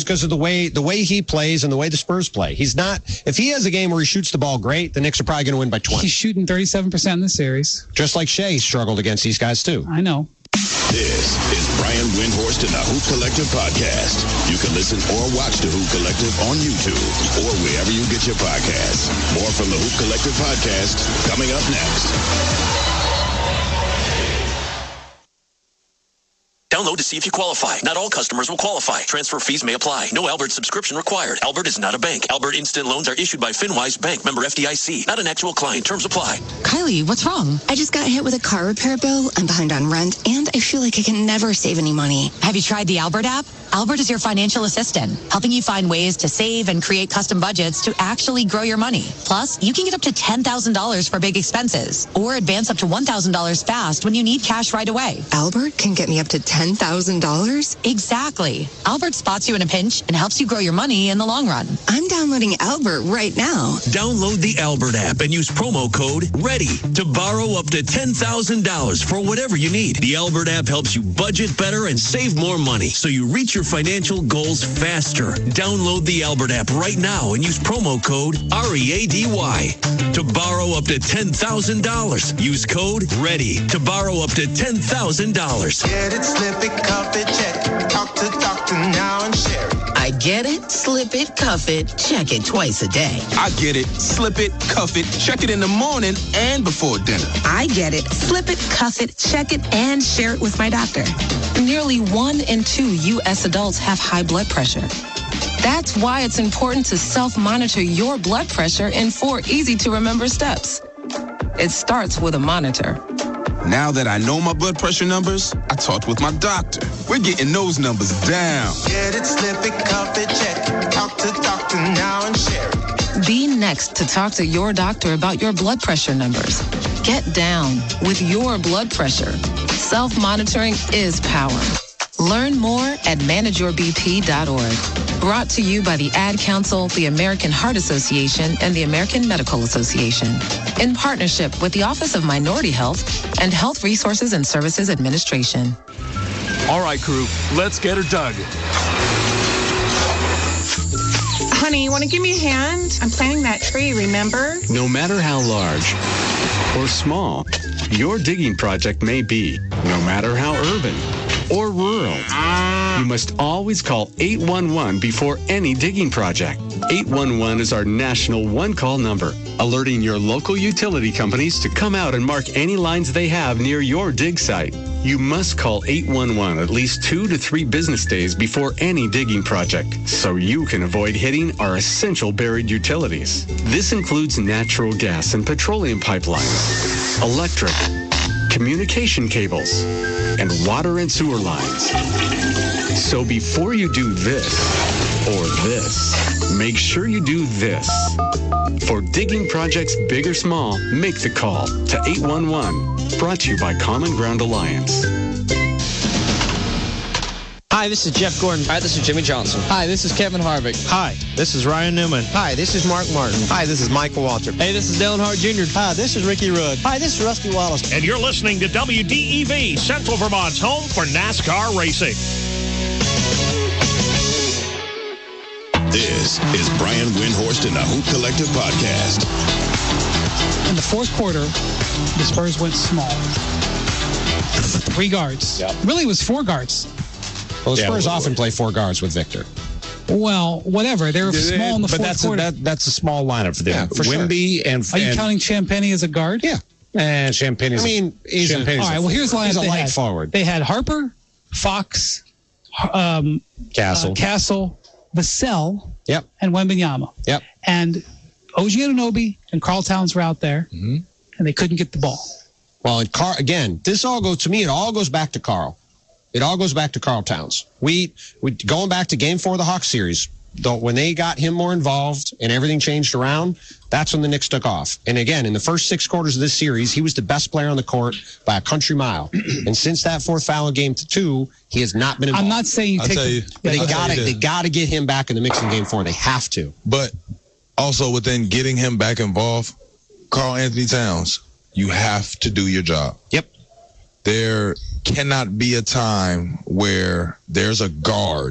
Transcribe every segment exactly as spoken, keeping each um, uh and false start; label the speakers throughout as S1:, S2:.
S1: because of the way the way he plays and the way the Spurs play. He's not. If he has a game where he shoots the ball great, the Knicks are probably going to win by twenty.
S2: He's shooting thirty-seven percent in the series.
S1: Just like Shea struggled against these guys, too.
S2: I know.
S3: This is Brian Windhorst and the Hoop Collective podcast. You can listen or watch the Hoop Collective on YouTube or wherever you get your podcasts. More from the Hoop Collective podcast coming up next.
S4: Download to see if you qualify. Not all customers will qualify. Transfer fees may apply. No Albert subscription required. Albert is not a bank. Albert Instant Loans are issued by FinWise Bank, member F D I C. Not an actual client. Terms apply.
S5: Kylie, what's wrong? I just got hit with a car repair bill. I'm behind on rent, and I feel like I can never save any money.
S6: Have you tried the Albert app? Albert is your financial assistant, helping you find ways to save and create custom budgets to actually grow your money. Plus, you can get up to ten thousand dollars for big expenses or advance up to one thousand dollars fast when you need cash right away.
S5: Albert can get me up to ten thousand dollars?
S6: Exactly. Albert spots you in a pinch and helps you grow your money in the long run.
S5: I'm downloading Albert right now.
S4: Download the Albert app and use promo code READY to borrow up to ten thousand dollars for whatever you need. The Albert app helps you budget better and save more money so you reach your financial goals faster. Download the Albert app right now and use promo code READY to borrow up to ten thousand dollars. Use code READY to borrow up to ten thousand dollars.
S7: Get it, slip it, cuff it, check it. Talk to doctor now and share it.
S8: I get it, slip it, cuff it, check it twice a day.
S9: I get it, slip it, cuff it, check it in the morning and before dinner.
S10: I get it, slip it, cuff it, check it, and share it with my doctor. Nearly one in two U S adults have high blood pressure. That's why it's important to self-monitor your blood pressure in four easy-to-remember steps. It starts with a monitor.
S9: Now that I know my blood pressure numbers, I talked with my doctor. We're getting those numbers down.
S7: Get it, slip it, cuff it, check it. Talk to doctor now and share it.
S10: Be next to talk to your doctor about your blood pressure numbers. Get down with your blood pressure. Self-monitoring is power. Learn more at manage your b p dot org. Brought to you by the Ad Council, the American Heart Association, and the American Medical Association. In partnership with the Office of Minority Health and Health Resources and Services Administration.
S11: All right, crew, let's get her dug.
S12: Honey, you want to give me a hand? I'm planting that tree, remember?
S13: No matter how large or small your digging project may be, no matter how urban or rural, you must always call eight one one before any digging project. eight one one is our national one-call number, alerting your local utility companies to come out and mark any lines they have near your dig site. You must call eight one one at least two to three business days before any digging project, so you can avoid hitting our essential buried utilities. This includes natural gas and petroleum pipelines, electric, communication cables, and water and sewer lines. So before you do this or this, make sure you do this. For digging projects big or small, make the call to eight one one. Brought to you by Common Ground Alliance.
S14: Hi, this is Jeff Gordon.
S15: Hi, this is Jimmy Johnson.
S14: Hi, this is Kevin Harvick.
S16: Hi, this is Ryan Newman.
S15: Hi, this is Mark Martin.
S16: Hi, this is Michael Waltrip.
S14: Hey, this is Dale Hart Junior
S16: Hi, this is Ricky Rudd.
S17: Hi, this is Rusty Wallace.
S18: And you're listening to W D E V, Central Vermont's home for NASCAR racing.
S3: This is Brian Windhorst and the Hoop Collective podcast.
S2: In the fourth quarter, the Spurs went small. Three guards.
S1: Yep.
S2: Really, it was four guards.
S1: Well, the yeah, Spurs well, often play four guards with Victor.
S2: Well, whatever. They were small in the
S1: but
S2: fourth
S1: that's
S2: quarter.
S1: A, that, that's a small lineup for them.
S2: Yeah, for
S1: Wimby
S2: sure.
S1: and
S2: Are you
S1: and,
S2: counting Champagny as a guard?
S1: Yeah. And Champagny is
S2: I mean,
S1: he's
S2: all right, well, here's the lineup
S1: He's a
S2: they
S1: light
S2: had.
S1: forward.
S2: They had Harper, Fox, um,
S1: Castle.
S2: uh, Castle, Vassell,
S1: yep.
S2: and Wembanyama.
S1: Yep.
S2: And O G Anunoby and Karl Towns were out there,
S1: mm-hmm.
S2: and they couldn't get the ball.
S1: Well, and Carl, again, this all goes, to me, it all goes back to Karl. It all goes back to Karl Towns. We, we going back to game four of the Hawks series, though, when they got him more involved and everything changed around, that's when the Knicks took off. And again, in the first six quarters of this series, he was the best player on the court by a country mile. And since that fourth foul in game two, he has not been involved.
S2: I'm not saying you
S19: I'll
S2: take
S19: tell you,
S2: the,
S1: they
S19: I'll
S1: got
S19: tell
S1: to
S19: you
S1: they
S19: this.
S1: got to get him back in the mix in game four. They have to.
S19: But also within getting him back involved, Karl Anthony Towns, you have to do your job.
S1: Yep.
S19: There cannot be a time where there's a guard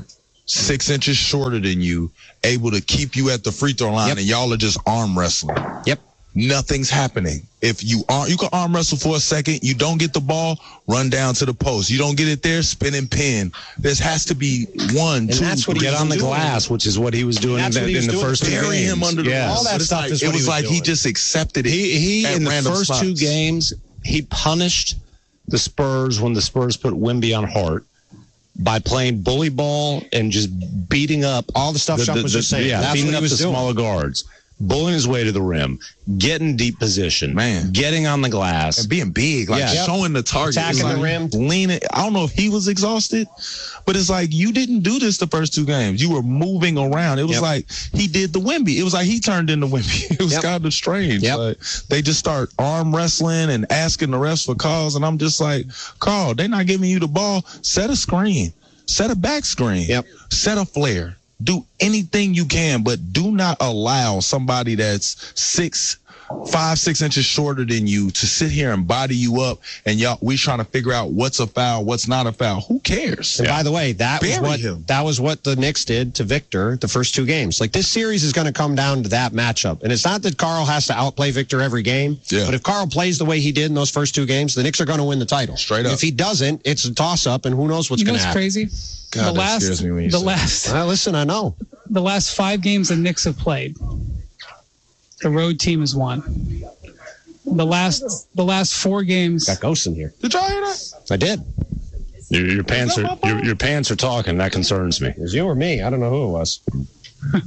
S19: six inches shorter than you, able to keep you at the free throw line, yep. and y'all are just arm wrestling.
S1: Yep.
S19: Nothing's happening. If you are, you can arm wrestle for a second. You don't get the ball, run down to the post. You don't get it there, spin and pin. There has to be one,
S17: and
S19: two,
S17: that's what
S19: three,
S17: he get on the
S19: doing.
S17: glass, which is what he was doing in the, in the
S19: doing.
S17: first two
S19: Bury
S17: games.
S19: him under the
S17: yes.
S19: ball.
S1: All that stuff
S19: like,
S1: is
S19: it
S1: what
S19: was,
S1: he was
S19: like
S1: doing.
S19: he just accepted it.
S17: He he in the first
S19: spots.
S17: two games he punished the Spurs when the Spurs put Wemby on Hart by playing bully ball and just beating up
S1: all the stuff
S17: the,
S1: Chuck
S17: the,
S1: was
S17: the,
S1: just saying.
S17: Yeah,
S1: That's
S17: beating
S1: what he
S17: up
S1: was
S17: the
S1: doing.
S17: smaller guards. Bullying his way to the rim, getting deep position,
S19: man,
S17: getting on the glass,
S19: and being big, like
S17: yeah.
S19: showing the target,
S1: attacking
S19: like
S1: the rim,
S19: leaning. I don't know if he was exhausted, but it's like you didn't do this the first two games. You were moving around. It was yep. like he did the Wemby. It was like he turned into Wemby. It was yep. kind of strange.
S1: Yep.
S19: Like they just start arm wrestling and asking the refs for calls, and I'm just like, Carl, they're not giving you the ball. Set a screen, set a back screen,
S1: yep.
S19: set a flare. Do anything you can, but do not allow somebody that's six, five, six inches shorter than you to sit here and body you up. And y'all, we trying to figure out what's a foul, what's not a foul. Who cares?
S1: And yeah. by the way, that
S19: Bury
S1: was what
S19: him.
S1: that was what the Knicks did to Victor the first two games. Like this series is going to come down to that matchup, and it's not that Carl has to outplay Victor every game.
S19: Yeah.
S1: But if Carl plays the way he did in those first two games, the Knicks are going to win the title.
S19: Straight up.
S1: If he doesn't, it's a toss up, and who knows what's
S2: you know
S1: going to happen.
S2: crazy?
S19: God,
S2: the
S19: that
S2: last,
S19: scares me when you
S2: the
S19: say
S2: last,
S1: well, listen, I know.
S2: The last five games the Knicks have played, the road team has won. The last, the last four games.
S1: Got ghosts in here.
S19: Did y'all hear that?
S1: I did.
S17: Your, your pants are your, your pants are talking. That concerns me.
S1: It was you or me? I don't know who it was. I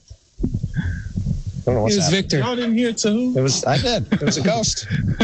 S1: don't know what's
S2: it was
S1: happening.
S2: Victor.
S19: Y'all didn't hear it too?
S1: It was. I did. It was a ghost.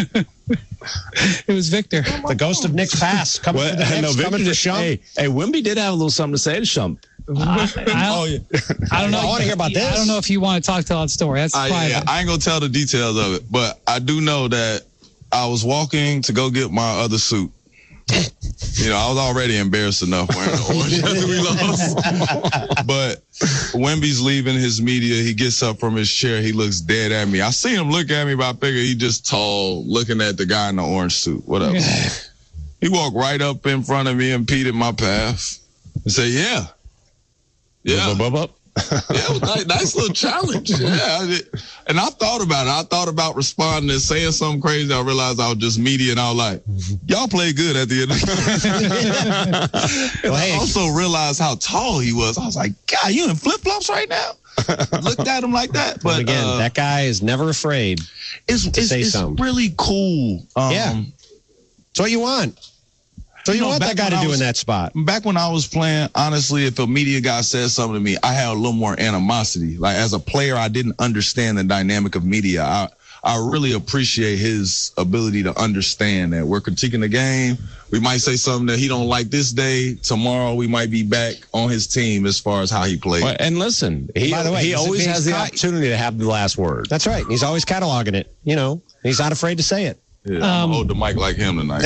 S2: It was Victor.
S1: The ghost of Nick's past coming
S17: well,
S1: for the Knicks,
S17: no,
S1: coming for Shump.
S17: Hey, hey, Wemby did have a little something to say to Shump.
S2: I, I,
S19: oh, yeah.
S2: I don't know.
S1: I want to hear about this.
S2: I don't know if you want to talk to that story. That's
S19: uh,
S2: private.
S19: Yeah, I ain't gonna tell the details of it, but I do know that I was walking to go get my other suit. You know, I was already embarrassed enough wearing the orange after we lost. But Wemby's leaving his media. He gets up from his chair. He looks dead at me. I see him look at me, but I figure he just tall, looking at the guy in the orange suit. Whatever. He walked right up in front of me, impeded my path, and said, yeah. Yeah.
S17: Bup, bup, bup.
S19: Yeah, it was a nice, nice little challenge. Yeah. And I thought about it. I thought about responding and saying something crazy. I realized I was just media, and I was like, y'all play good at the end of the game. well, hey. I also realized how tall he was. I was like, God, you in flip-flops right now? Looked at him like that. But
S1: and again,
S19: uh,
S1: that guy is never afraid
S19: it's,
S1: to
S19: it's,
S1: say
S19: it's
S1: something.
S19: really cool. Um,
S1: yeah. It's what you want. So you, you know, want that guy to do was, in that spot.
S19: Back when I was playing, honestly, if a media guy said something to me, I had a little more animosity. Like as a player, I didn't understand the dynamic of media. I I really appreciate his ability to understand that we're critiquing the game. We might say something that he don't like this day. Tomorrow we might be back on his team as far as how he plays.
S17: Well, and listen, he, By the way, he always has the opportunity to have the last word.
S1: That's right. He's always cataloging it. You know, he's not afraid to say it.
S19: Yeah, I'm um, gonna hold the mic like him tonight.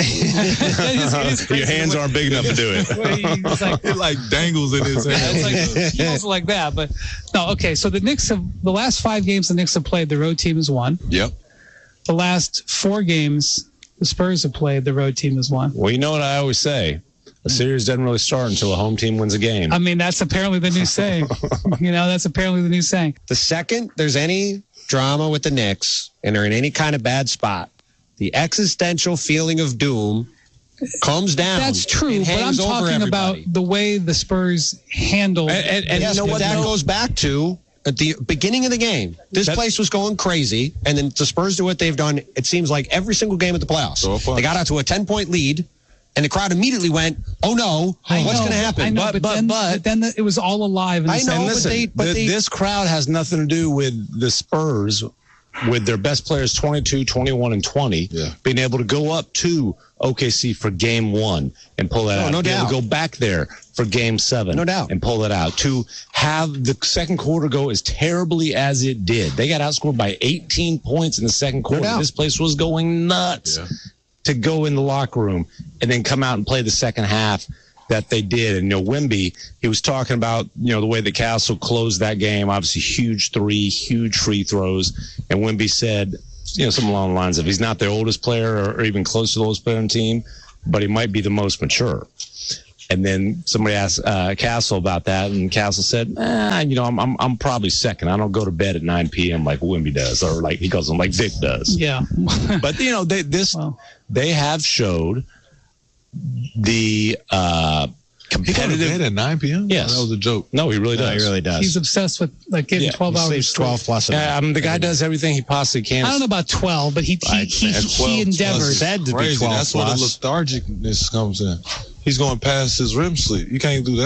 S17: Your hands aren't big enough to do it.
S2: Like,
S19: it like dangles in his hand.
S2: It's like, feels like that, but no. Okay, so the Knicks have the last five games the Knicks have played. The road team has won.
S19: Yep.
S2: The last four games the Spurs have played. The road team has won.
S17: Well, you know what I always say: a series doesn't really start until a home team wins a game.
S2: I mean, that's apparently the new saying. You know, that's apparently the new saying.
S1: The second there's any drama with the Knicks and they're in any kind of bad spot, the existential feeling of doom comes down.
S2: That's true, but I'm talking about the way the Spurs handle.
S1: And, and, and yes, you know what that goes back to at the beginning of the game. This that, place was going crazy, and then the Spurs do what they've done. It seems like every single game at the playoffs. So they got out to a ten-point lead, and the crowd immediately went, "Oh no,
S2: I
S1: what's going to happen?"
S2: I know, but, but, but, then, but, but then the, it was all alive. In the
S1: I know,
S17: listen,
S1: but, they, but
S17: the,
S1: they,
S17: this crowd has nothing to do with the Spurs. With their best players twenty-two, twenty-one, and twenty,
S19: yeah.
S17: being able to go up to O K C for game one and pull that
S1: no,
S17: out.
S1: No
S17: be
S1: doubt.
S17: Able to go back there for game seven
S1: no doubt.
S17: and pull that out. To have the second quarter go as terribly as it did. They got outscored by eighteen points in the second quarter.
S1: No
S17: this place was going nuts.
S19: Yeah.
S17: To go in the locker room and then come out and play the second half that they did. And, you know, Wemby, he was talking about, you know, the way the Castle closed that game, obviously huge three, huge free throws. And Wemby said, you know, something along the lines of he's not the oldest player or, or even close to the oldest player on the team, but he might be the most mature. And then somebody asked uh, Castle about that, and Castle said, eh, you know, I'm, I'm I'm probably second. I don't go to bed at nine p.m. like Wemby does, or like he goes on like Vic does.
S2: Yeah.
S17: But, you know, they this well. they have showed the uh, competitive.
S19: He go to bed at nine p.m.?
S17: Yes.
S19: Oh, that was a joke.
S17: No, he really
S1: No,
S17: does.
S1: he really does.
S2: He's obsessed with like getting
S17: Yeah,
S2: twelve
S1: He
S2: hours.
S1: sleeps twelve plus a night.
S17: Yeah, I mean, the guy does everything he possibly can.
S2: I don't know about twelve, but he he
S17: Right,
S2: he,
S17: man,
S2: he endeavors.
S1: Said to be
S19: Crazy.
S1: twelve
S19: That's where the
S1: plus.
S19: lethargicness comes in. He's going past his R E M sleep. You can't do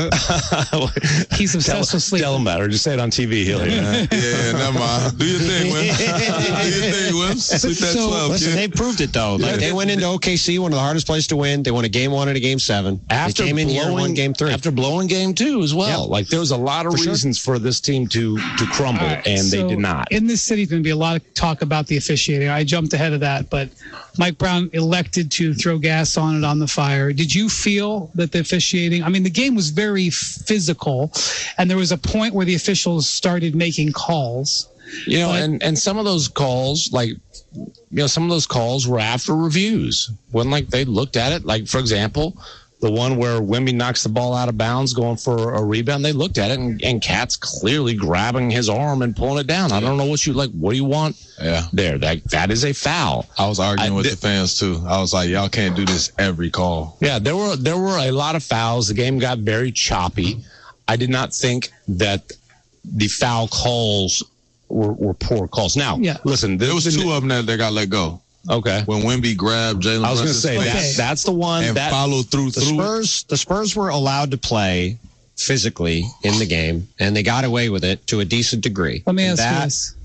S19: that.
S2: He's obsessed
S17: tell,
S2: with sleep.
S17: Tell him about it. Or just say it on T V. He'll hear it.
S19: Yeah, never mind. Do your thing, Wim. Do your thing, Wim. Sleep at
S2: So-
S19: twelve,
S1: Listen,
S19: kid.
S1: they proved it though. Like they went into O K C, one of the hardest places to win. They won a game one and a game seven.
S17: After
S1: they came in here and
S17: blowing,
S1: won game three.
S17: After blowing game two as well.
S1: Yeah.
S17: Like there was a lot of
S1: For sure.
S17: reasons for this team to to crumble,
S2: All right,
S17: and
S2: so
S17: they did not.
S2: In this city, there's going to be a lot of talk about the officiating. I jumped ahead of that, but Mike Brown elected to throw gas on it on the fire. Did you feel that the officiating, I mean, the game was very physical, and there was a point where the officials started making calls.
S17: You know,
S2: But-
S17: and, and some of those calls, like, you know, some of those calls were after reviews. When, like, they looked at it, like, for example, the one where Wemby knocks the ball out of bounds going for a rebound, they looked at it, and, and Cat's clearly grabbing his arm and pulling it down. I don't know what you, like, what do you want
S19: Yeah.
S17: there? That That is a foul.
S19: I was arguing
S17: I
S19: with
S17: did-
S19: the fans, too. I was like, y'all can't do this every call.
S17: Yeah, there were there were a lot of fouls. The game got very choppy. I did not think that the foul calls were, were poor calls. Now,
S2: Yeah.
S17: listen,
S19: There was
S17: the-
S19: two of them that, that got let go.
S17: Okay.
S19: When Wemby grabbed Jalen
S17: I was going to
S19: Brunson's
S17: say
S19: face
S17: that that's the one
S19: and
S17: that
S19: followed through
S1: The
S19: through.
S1: Spurs, the Spurs were allowed to play physically in the game, and they got away with it to a decent degree.
S2: Let me
S1: And
S2: ask you
S1: that,
S2: this.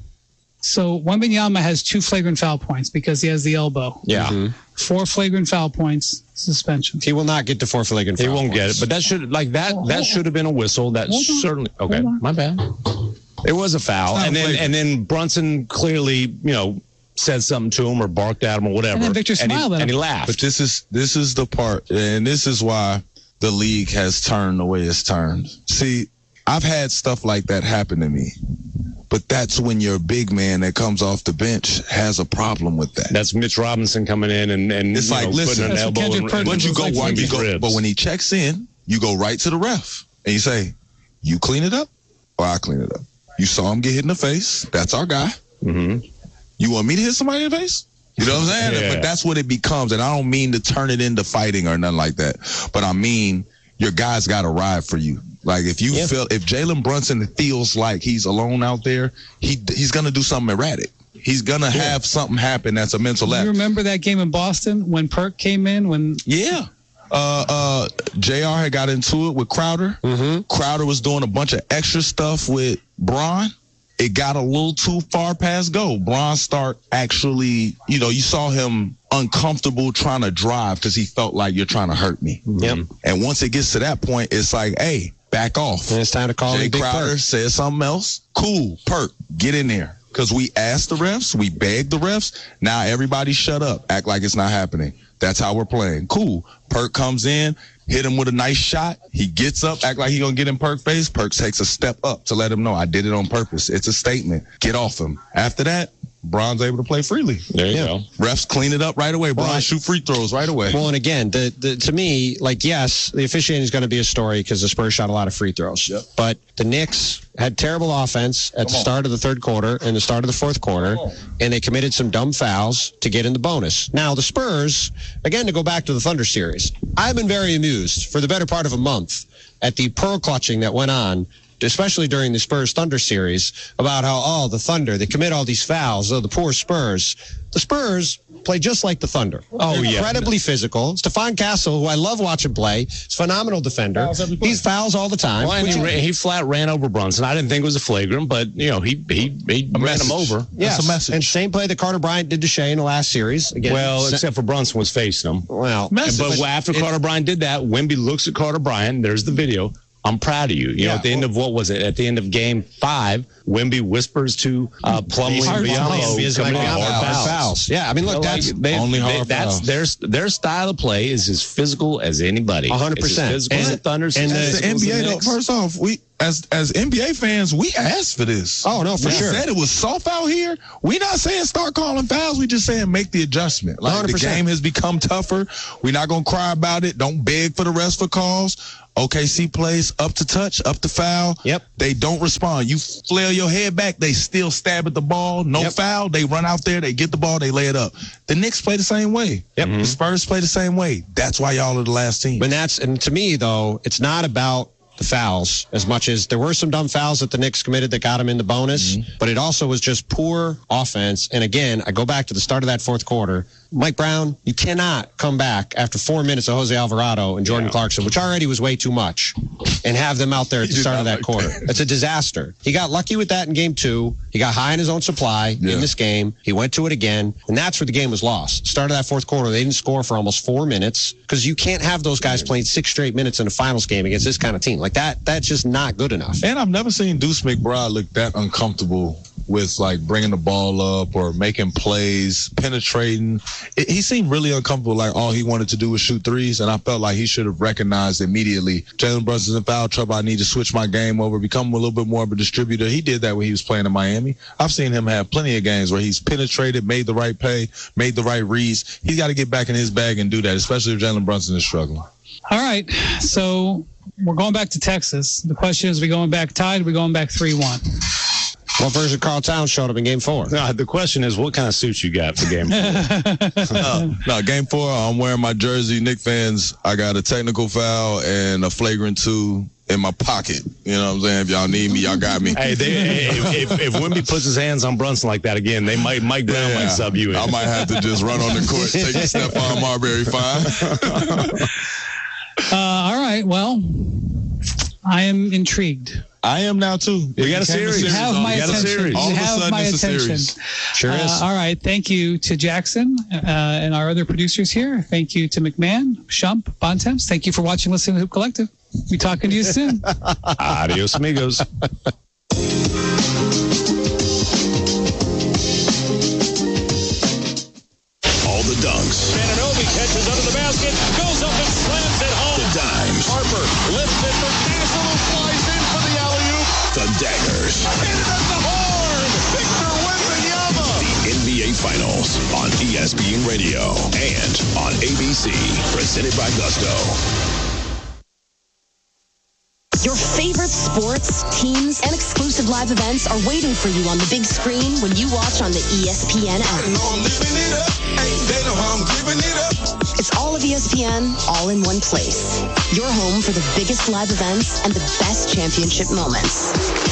S2: So Wembanyama has two flagrant foul points because he has the elbow.
S17: Yeah.
S1: Mhm.
S2: Four flagrant foul points, suspension.
S1: He will not get to four flagrant
S17: He
S1: foul
S17: won't get
S1: points.
S17: it, but that should like that
S2: Hold
S17: that
S2: on.
S17: should have been a whistle. That
S2: Hold on.
S17: certainly okay.
S2: Hold on.
S17: My bad. It was a foul,
S19: It's not
S17: and then
S19: flagrant.
S17: and then Brunson clearly, you know, said something to him or barked at him or whatever.
S2: And then Victor
S17: he,
S2: smiled at
S17: and he
S2: him.
S17: laughed.
S19: But this is this is the part, and this is why the league has turned the way it's turned. See, I've had stuff like that happen to me, but that's when your big man that comes off the bench has a problem with that.
S17: That's Mitch Robinson coming in and and
S19: It's
S17: you
S19: like,
S17: know,
S19: listen,
S17: putting an
S2: That's what
S17: elbow
S2: Kendrick
S17: in,
S2: Perkins
S19: But you
S2: was
S19: go,
S2: like
S19: one, you
S2: Wemby's
S19: go,
S17: ribs.
S19: but when he checks in, you go right to the ref and you say, "You clean it up, or I clean it up." You saw him get hit in the face. That's our guy.
S17: Mhm.
S19: You want me to hit somebody in the face? You know what I'm saying?
S17: Yeah.
S19: But that's what it becomes. And I don't mean to turn it into fighting or nothing like that. But I mean, your guy's got to ride for you. Like if you
S17: Yeah.
S19: feel, if Jalen Brunson feels like he's alone out there, he he's going to do something erratic. He's going to have something happen that's a mental
S2: You
S19: lapse.
S2: remember that game in Boston when Perk came in? When
S19: Yeah. Uh, uh, J R had got into it with Crowder.
S1: Mhm.
S19: Crowder was doing a bunch of extra stuff with Bron. It got a little too far past go. Bron start actually, you know, you saw him uncomfortable trying to drive because he felt like you're trying to hurt me.
S1: Yep.
S19: And once it gets to that point, it's like, hey, back off.
S1: And it's time to call
S19: Jay
S1: him Big
S19: Crowder
S1: Perk.
S19: said something else. Cool, Perk, get in there. Because we asked the refs, we begged the refs. Now everybody shut up, act like it's not happening. That's how we're playing. Cool. Perk comes in, hit him with a nice shot. He gets up, act like he gonna get in Perk face. Perk takes a step up to let him know I did it on purpose. It's a statement. Get off him. After that, Bron's able to play freely.
S17: There you
S1: Yeah.
S17: go.
S19: Refs clean it up right away. Bron
S1: Well,
S19: shoot free throws right away.
S1: Well, and again, the, the to me, like, yes, the officiating is going to be a story because the Spurs shot a lot of free throws.
S19: Yep.
S1: But the Knicks had terrible offense at the
S19: on.
S1: start of the third quarter and the start of the fourth quarter, and they committed some dumb fouls to get in the bonus. Now, the Spurs, again, to go back to the Thunder series, I've been very amused for the better part of a month at the pearl clutching that went on, especially during the Spurs Thunder series, about how, oh, the Thunder, they commit all these fouls, oh, the poor Spurs. The Spurs play just like the Thunder.
S17: Oh,
S1: They're
S17: yeah.
S1: incredibly physical. Stephon Castle, who I love watching play, is a phenomenal defender. He's fouls all the time.
S17: Well, and
S1: which
S17: he,
S1: is-
S17: ra- he flat ran over Brunson. I didn't think it was a flagrant, but you know he he, he ran
S19: message.
S17: him over.
S1: yes.
S19: That's a message.
S1: And same play that Carter Bryant did to Shea in the last series. Again,
S17: Well,
S1: se-
S17: except for Brunson was facing him.
S1: well,
S19: Message.
S17: But
S19: But
S17: after
S1: it-
S17: Carter Bryant did that, Wemby looks at Carter Bryant. There's the video. I'm proud of you. You know,
S1: Yeah.
S17: at the end of what was it? At the end of game five, Wemby whispers to uh, Plumlee
S2: Hard
S17: and
S2: fouls.
S17: Biombo
S1: He is
S17: coming
S1: like
S17: in
S1: hard
S17: hard
S1: fouls.
S17: fouls.
S1: Yeah, I mean, look,
S17: You know,
S1: that's
S17: like, they,
S19: only
S17: they-
S19: hard
S17: that's
S19: fouls.
S17: their their style of play is as physical as anybody.
S1: one hundred
S17: It's as
S1: percent.
S17: physical
S1: And-
S17: as the Thunder's.
S1: and
S17: as
S1: the
S19: That's the
S17: physical as
S19: N B A though.
S17: Knicks.
S19: First off, we as as N B A fans, we asked for this.
S1: Oh, no, for
S19: we
S1: sure.
S19: said it was soft out here. We're not saying start calling fouls. We just saying make the adjustment. Like,
S1: one hundred percent.
S19: the game has become tougher. We're not going to cry about it. Don't beg for the rest for calls. O K C plays up to touch, up to foul.
S1: Yep.
S19: They don't respond. You flail your head back, they still stab at the ball. No
S1: Yep.
S19: foul. They run out there, they get the ball, they lay it up. The Knicks play the same way.
S1: Yep.
S19: The Spurs play the same way. That's why y'all are the last team.
S1: And that's and to me though, it's not about the fouls as much as there were some dumb fouls that the Knicks committed that got them in the bonus, mm-hmm. but it also was just poor offense. And again, I go back to the start of that fourth quarter. Mike Brown, you cannot come back after four minutes of Jose Alvarado and Jordan yeah. Clarkson, which already was way too much, and have them out there at the start of that like quarter. That. It's a disaster. He got lucky with that in game two. He got high in his own supply yeah. in this game. He went to it again, and that's where the game was lost. Start of that fourth quarter, they didn't score for almost four minutes because you can't have those guys playing six straight minutes in a finals game against this kind of team. Like that, that's just not good enough.
S19: And I've never seen Deuce McBride look that uncomfortable with like bringing the ball up or making plays, penetrating. It, he seemed really uncomfortable, like all he wanted to do was shoot threes, and I felt like he should have recognized immediately, Jalen Brunson's in foul trouble, I need to switch my game over, become a little bit more of a distributor. He did that when he was playing in Miami. I've seen him have plenty of games where he's penetrated, made the right play, made the right reads. He's got to get back in his bag and do that, especially if Jalen Brunson is struggling.
S2: All right, so we're going back to Texas. The question is, are we going back tied? Are we going back three one?
S1: What version of Carl Towns showed up in game four?
S17: No, the question is, what kind of suits you got for game four?
S19: no, no, game four, I'm wearing my jersey. Knick fans, I got a technical foul and a flagrant two in my pocket. You know what I'm saying? If y'all need me, y'all got me.
S17: Hey, they, if, if, if Wemby puts his hands on Brunson like that again, they might Mike Brown yeah, might sub you in.
S19: I might have to just run on the court, take a Stephon Marbury fine.
S2: uh, all right, well, I am intrigued.
S19: I am now too.
S17: We got a series.
S2: You have my attention. You have my attention.
S1: Sure is.
S2: Uh, all right. Thank you to Jackson uh, and our other producers here. Thank you to McMahon, Shump, Bontemps. Thank you for watching, listening to Hoop Collective. Be talking to you soon.
S17: Adios, amigos.
S3: All the dunks.
S18: Mananobi catches under the basket, goes up and slams it home.
S3: The dimes.
S18: Harper lifts it for Castle, who flies in for the alley-oop.
S3: The daggers.
S18: Hit it at the horn. Victor Wembanyama.
S3: The N B A Finals on E S P N Radio and on A B C. Presented by Gusto.
S5: Your favorite sports, teams, and exclusive live events are waiting for you on the big screen when you watch on the E S P N app. It's all of E S P N, all in one place. Your home for the biggest live events and the best championship moments.